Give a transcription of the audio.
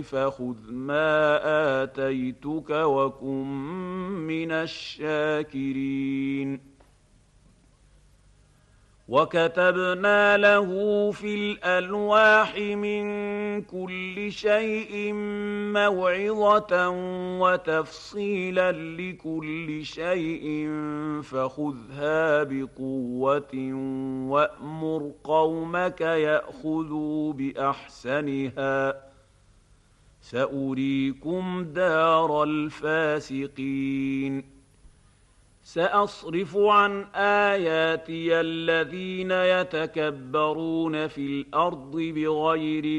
فخذ ما آتيتك وكن من الشاكرين. وكتبنا له في الألواح من كل شيء موعظة وتفصيلا لكل شيء فخذها بقوة وأمر قومك يأخذوا بأحسنها سأريكم دار الفاسقين. سأصرف عن آياتي الذين يتكبرون في الأرض بغير